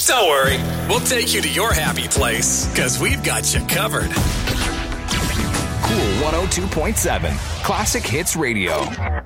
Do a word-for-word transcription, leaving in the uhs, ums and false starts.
Don't worry, we'll take you to your happy place because we've got you covered. Cool one oh two point seven, Classic Hits Radio.